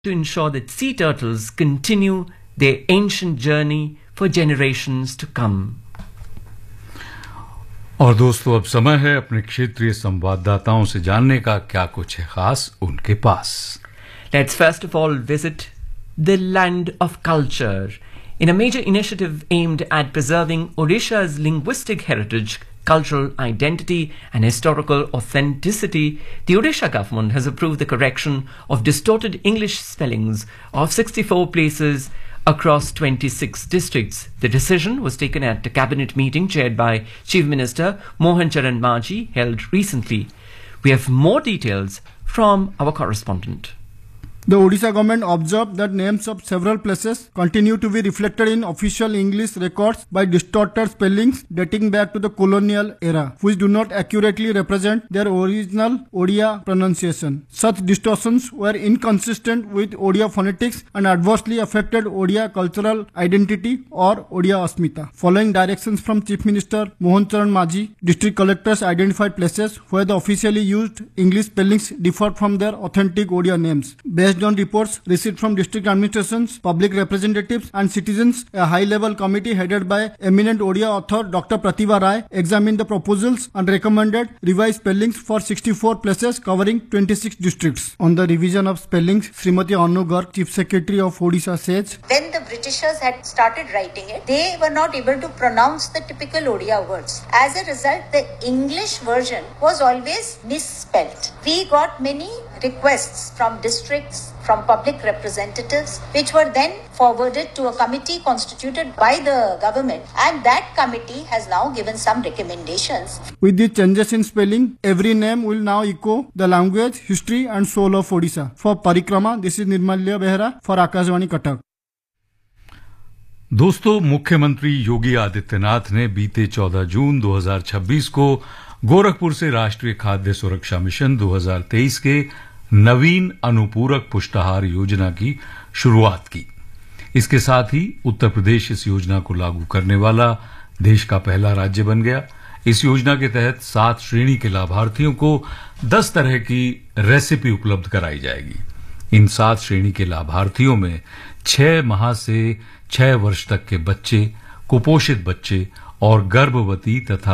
to ensure that sea turtles continue their ancient journey for generations to come. और दोस्तों, अब समय है अपने क्षेत्रीय संवाददाताओं से जानने का क्या कुछ है खास उनके पास. Let's first of all visit the land of culture. In a major initiative aimed at preserving Odisha's linguistic heritage, cultural identity and historical authenticity, the Odisha government has approved the correction of distorted English spellings of 64 places across 26 districts. The decision was taken at a cabinet meeting chaired by Chief Minister Mohan Charan Majhi held recently. We have more details from our correspondent. The Odisha government observed that names of several places continue to be reflected in official English records by distorted spellings dating back to the colonial era, which do not accurately represent their original Odia pronunciation. Such distortions were inconsistent with Odia phonetics and adversely affected Odia cultural identity or Odia Asmita. Following directions from Chief Minister Mohan Charan Majhi, district collectors identified places where the officially used English spellings differed from their authentic Odia names. Based on reports received from district administrations, public representatives and citizens, a high-level committee headed by eminent Odia author Dr. Pratibha Rai examined the proposals and recommended revised spellings for 64 places covering 26 districts. On the revision of spellings, Srimati Anu Garg, Chief Secretary of Odisha, says, when the Britishers had started writing it, they were not able to pronounce the typical Odia words. As a result, the English version was always misspelled. We got many requests from districts, from public representatives, which were then forwarded to a committee constituted by the government, and that committee has now given some recommendations. With the changes in spelling, every name will now echo the language, history and soul of Odisha. For Parikrama, this is Nirmalya Behra for Akashvani Cuttack. दोस्तों, मुख्यमंत्री योगी आदित्यनाथ ने बीते 14 जून 2026 को गोरखपुर से राष्ट्रीय खाद्य सुरक्षा mission 2023 के नवीन अनुपूरक पुष्टाहार योजना की शुरुआत की. इसके साथ ही उत्तर प्रदेश इस योजना को लागू करने वाला देश का पहला राज्य बन गया. इस योजना के तहत 7 श्रेणी के लाभार्थियों को 10 तरह की रेसिपी उपलब्ध कराई जाएगी. इन 7 श्रेणी के लाभार्थियों में 6 माह से 6 वर्ष तक के बच्चे, कुपोषित बच्चे और गर्भवती तथा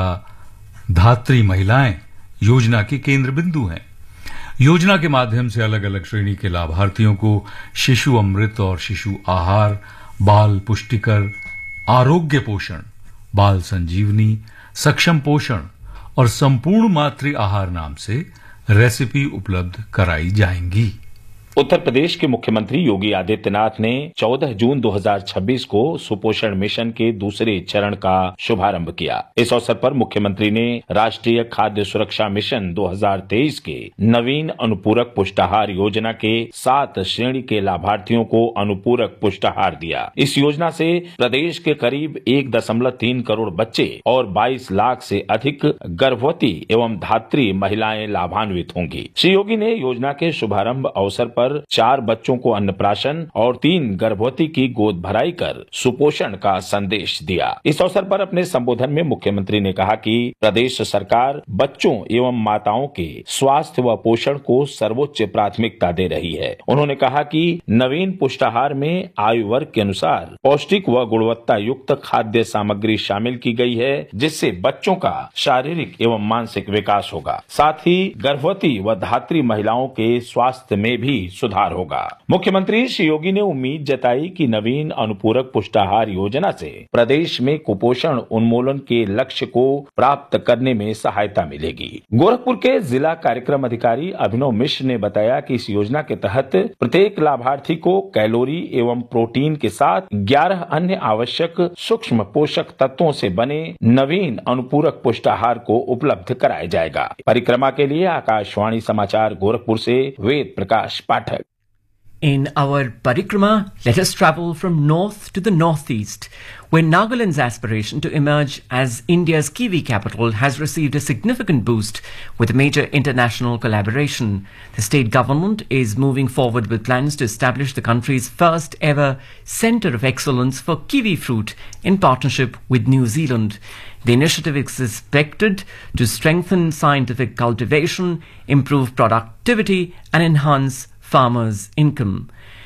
धात्री महिलाएं योजना के केंद्र बिंदु हैं. योजना के माध्यम से अलग अलग श्रेणी के लाभार्थियों को शिशु अमृत और शिशु आहार, बाल पुष्टिकर, आरोग्य पोषण, बाल संजीवनी, सक्षम पोषण और संपूर्ण मातृ आहार नाम से रेसिपी उपलब्ध कराई जाएंगी. उत्तर प्रदेश के मुख्यमंत्री योगी आदित्यनाथ ने 14 जून 2026 को सुपोषण मिशन के दूसरे चरण का शुभारंभ किया. इस अवसर पर मुख्यमंत्री ने राष्ट्रीय खाद्य सुरक्षा मिशन 2023 के नवीन अनुपूरक पुष्टाहार योजना के 7 श्रेणी के लाभार्थियों को अनुपूरक पुष्टाहार दिया. इस योजना से प्रदेश के करीब 1.3 करोड़ बच्चे और 22 लाख से अधिक गर्भवती एवं धात्री महिलाएं लाभान्वित होंगी. श्री योगी ने योजना के शुभारंभ अवसर पर 4 बच्चों को अन्नप्राशन और 3 गर्भवती की गोद भराई कर सुपोषण का संदेश दिया. इस अवसर पर अपने संबोधन में मुख्यमंत्री ने कहा कि प्रदेश सरकार बच्चों एवं माताओं के स्वास्थ्य व पोषण को सर्वोच्च प्राथमिकता दे रही है. उन्होंने कहा कि नवीन पुष्टाहार में आयु वर्ग के अनुसार पौष्टिक व गुणवत्ता युक्त खाद्य सामग्री शामिल की गई है, जिससे बच्चों का शारीरिक एवं मानसिक विकास होगा. साथ ही गर्भवती व धात्री महिलाओं के स्वास्थ्य में भी सुधार होगा. मुख्यमंत्री श्री योगी ने उम्मीद जताई कि नवीन अनुपूरक पुष्टाहार योजना से प्रदेश में कुपोषण उन्मूलन के लक्ष्य को प्राप्त करने में सहायता मिलेगी. गोरखपुर के जिला कार्यक्रम अधिकारी अभिनव मिश्र ने बताया कि इस योजना के तहत प्रत्येक लाभार्थी को कैलोरी एवं प्रोटीन के साथ 11 अन्य आवश्यक सूक्ष्म पोषक तत्वों से बने नवीन अनुपूरक पुष्टाहार को उपलब्ध कराया जाएगा. परिक्रमा के लिए आकाशवाणी समाचार गोरखपुर से वेद प्रकाश पाठक. In our parikrama, let us travel from north to the northeast, where Nagaland's aspiration to emerge as India's Kiwi capital has received a significant boost with major international collaboration. The state government is moving forward with plans to establish the country's first ever Centre of Excellence for Kiwi fruit in partnership with New Zealand. The initiative is expected to strengthen scientific cultivation, improve productivity and enhance farmers' income.